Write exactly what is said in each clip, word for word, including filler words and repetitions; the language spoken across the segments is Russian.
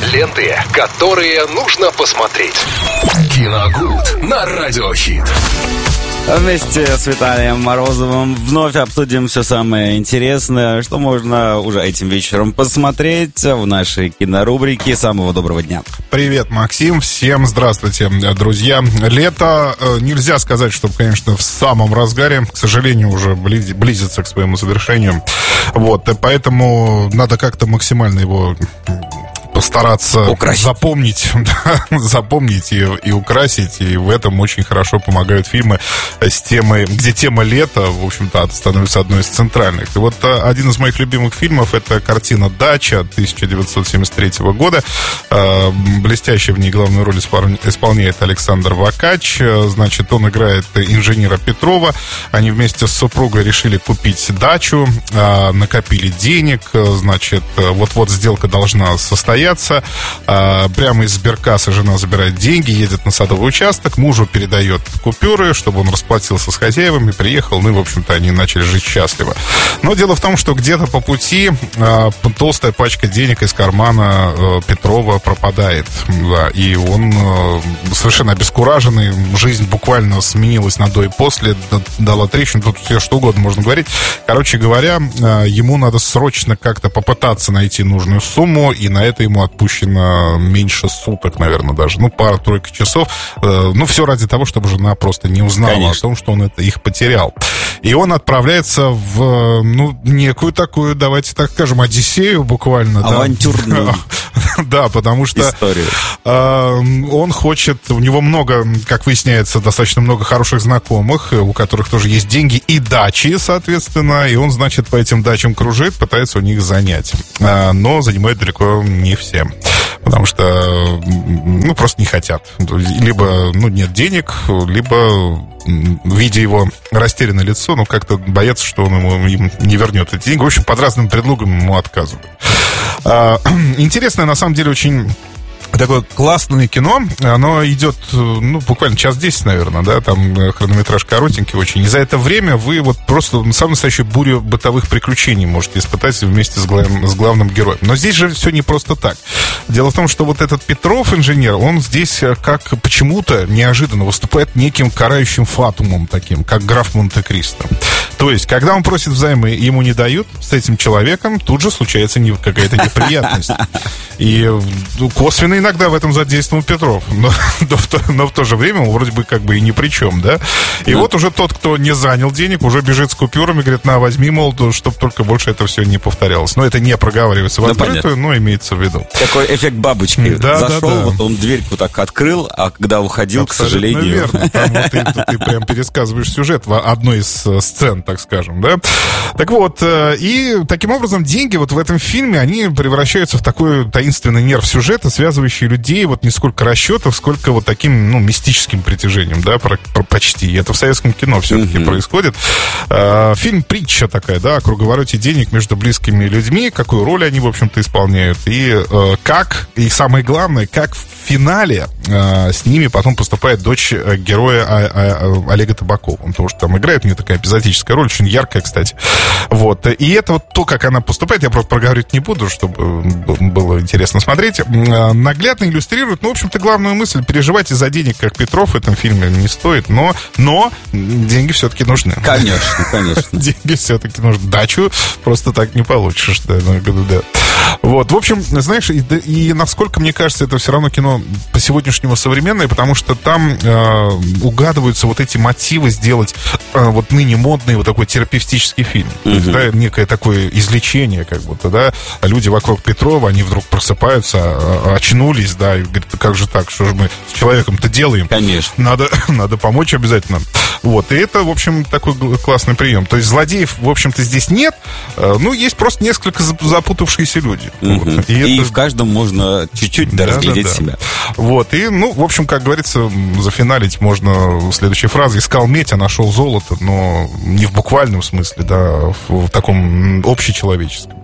Ленты, которые нужно посмотреть. Киногуд на Радиохит. Вместе с Виталием Морозовым вновь обсудим все самое интересное, что можно уже этим вечером посмотреть в нашей кинорубрике. Самого доброго дня. Привет, Максим. Всем здравствуйте, друзья. Лето, нельзя сказать, что, конечно, в самом разгаре. К сожалению, уже близится к своему завершению. Вот, и поэтому надо как-то максимально его... постараться украсить. запомнить, да, запомнить и, и украсить, и в этом очень хорошо помогают фильмы с темой, где тема лета, в общем-то, становится одной из центральных. И вот один из моих любимых фильмов — это картина «Дача» тысяча девятьсот семьдесят третьего года. Блестяще в ней главную роль исполняет Александр Вакач. Значит, он играет инженера Петрова. Они вместе с супругой решили купить дачу, накопили денег, значит, вот-вот сделка должна состояться. Прямо из сберкассы жена забирает деньги, едет на садовый участок, мужу передает купюры, чтобы он расплатился с хозяевами, приехал, ну и, в общем-то, они начали жить счастливо. Но дело в том, что где-то по пути толстая пачка денег из кармана Петрова пропадает, да, и он совершенно обескураженный, жизнь буквально сменилась на до и после, дала трещину, тут все что угодно можно говорить. Короче говоря, ему надо срочно как-то попытаться найти нужную сумму, и на это ему отпущено меньше суток, наверное, даже. Ну, пара-тройка часов. Э, ну, все ради того, чтобы жена просто не узнала Конечно. О том, что он это, их потерял. И он отправляется в, ну, некую такую, давайте так скажем, одиссею буквально. Авантюрную. Да, потому что он хочет, у него много, как выясняется, достаточно много хороших знакомых, у которых тоже есть деньги и дачи, соответственно, и он, значит, по этим дачам кружит, пытается у них занять. Но занимает далеко не всем, потому что, ну, просто не хотят. Либо, ну, нет денег, либо, видя его растерянное лицо, ну, как-то боятся, что он ему, им не вернет эти деньги. В общем, под разным предлогом ему отказывают. Интересное, на самом деле, очень... такое классное кино, оно идет, ну, буквально час десять, наверное, да, там хронометраж коротенький очень. И за это время вы вот просто самую настоящую бурю бытовых приключений можете испытать вместе с, глав... с главным героем. Но здесь же все не просто так. Дело в том, что вот этот Петров, инженер, он здесь как почему-то неожиданно выступает неким карающим фатумом таким, как граф Монте-Кристо. То есть, когда он просит взаймы, ему не дают, с этим человеком тут же случается какая-то неприятность. И косвенно иногда в этом задействован Петров, но, но, в то, но в то же время он вроде бы как бы и ни при чем, да? И да. Вот уже тот, кто не занял денег, уже бежит с купюрами, говорит, на, возьми, мол, чтобы только больше это все не повторялось. Но это не проговаривается в да, открытую, но имеется в виду. Такой эффект бабочки. Да, Зашел, да, да. Вот он дверьку так открыл, а когда уходил, абсолютно, к сожалению... верно. Там вот ты, ты прям пересказываешь сюжет в одной из сцен, так скажем, да? Так вот, и таким образом деньги вот в этом фильме, они превращаются в такой таинственный нерв сюжета, связывающий людей вот не сколько расчетов, сколько вот таким, ну, мистическим притяжением, да, про, про, почти. И это в советском кино все-таки mm-hmm. происходит. А, фильм притча такая, да, о круговороте денег между близкими людьми, какую роль они, в общем-то, исполняют, и а, как, и самое главное, как в финале а, с ними потом поступает дочь героя а, а, Олега Табакова, потому что там играет у нее такая эпизодическая роль, очень яркая, кстати. Вот. И это вот то, как она поступает, я просто проговорить не буду, чтобы было интересно смотреть, наглядно иллюстрирует, ну, в общем-то, главную мысль: переживать из-за денег, как Петров, в этом фильме не стоит, но, но деньги все-таки нужны. Конечно, конечно. Деньги все-таки нужны. Дачу просто так не получишь, да, да. Вот, в общем, знаешь, и, и насколько, мне кажется, это все равно кино по-сегодняшнему современное, потому что там э, угадываются вот эти мотивы сделать э, вот ныне модный вот такой терапевтический фильм. Uh-huh. То есть, да, некое такое излечение, как будто, да, люди вокруг Петрова, они вдруг просыпаются, очнулись, да, и говорят, как же так, что же мы с человеком-то делаем? Конечно. Надо, надо помочь обязательно. Вот, и это, в общем, такой классный прием. То есть злодеев, в общем-то, здесь нет, ну, есть просто несколько запутавшиеся люди. Uh-huh. Вот. И, и это... в каждом можно чуть-чуть да, разглядеть да, да. себя. Вот, и, ну, в общем, как говорится, зафиналить можно следующей фразой: искал медь, а нашел золото, но не в буквальном смысле, да, в, в таком общечеловеческом.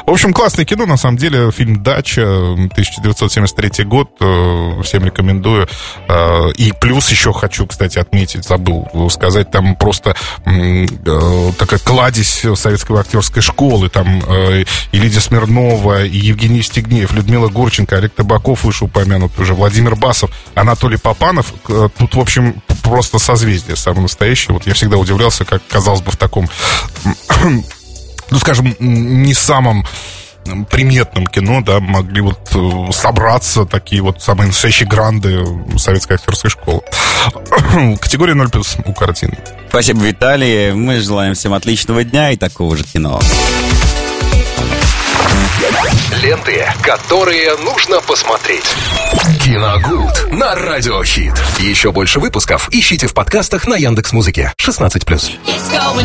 В общем, классное кино, на самом деле. Фильм «Дача», тысяча девятьсот семьдесят третий год. Всем рекомендую. И плюс еще хочу, кстати, отметить, забыл сказать, там просто такая кладезь советской актерской школы. Там и Лидия Смирнова, и Евгений Стегнеев, Людмила Гурченко, Олег Табаков выше упомянут уже, Владимир Басов, Анатолий Попанов. Тут, в общем, просто созвездие самое настоящее. Вот я всегда удивлялся, как, казалось бы, в таком, ну, скажем, не самом приметном кино, да, могли вот собраться такие вот самые настоящие гранды советской актерской школы. Категория ноль плюс у картины. Спасибо, Виталий. Мы желаем всем отличного дня и такого же кино. Ленты, которые нужно посмотреть. Киногуд на Радиохит. Еще больше выпусков ищите в подкастах на Яндекс.Музыке. шестнадцать плюс.